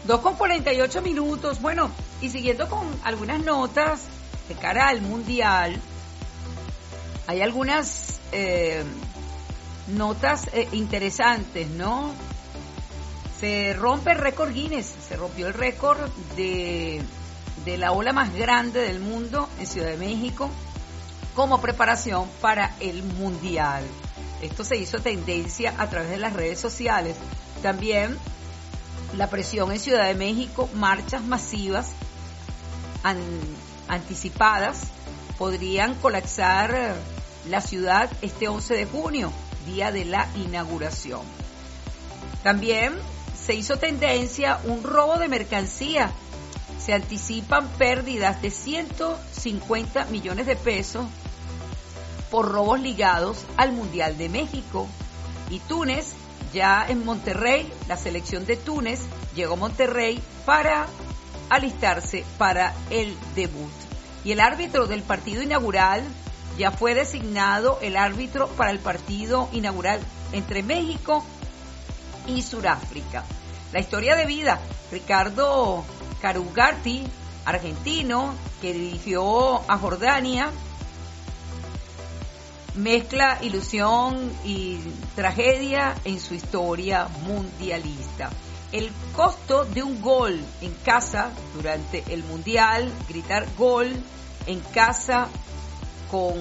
2:48. Bueno, y siguiendo con algunas notas de cara al Mundial, hay algunas notas interesantes, ¿no? Se rompe el récord Guinness, se rompió el récord de la ola más grande del mundo en Ciudad de México como preparación para el Mundial. Esto se hizo tendencia a través de las redes sociales. También la presión en Ciudad de México, marchas masivas anticipadas podrían colapsar la ciudad este 11 de junio, día de la inauguración. También se hizo tendencia un robo de mercancía. Se anticipan pérdidas de 150 millones de pesos por robos ligados al Mundial de México. Y Túnez, ya en Monterrey, la selección de Túnez llegó a Monterrey para alistarse para el debut. Y el árbitro del partido inaugural ya fue designado el árbitro para el partido inaugural entre México y Sudáfrica. La historia de vida, Ricardo Carugati, argentino, que dirigió a Jordania, mezcla ilusión y tragedia en su historia mundialista. El costo de un gol en casa durante el Mundial, gritar gol en casa con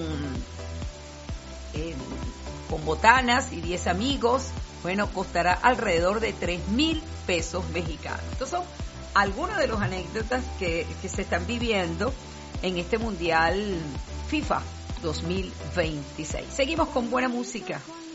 botanas y 10 amigos, bueno, costará alrededor de 3,000 pesos mexicanos. Estos son algunas de las anécdotas que se están viviendo en este Mundial FIFA 2026. Seguimos con buena música.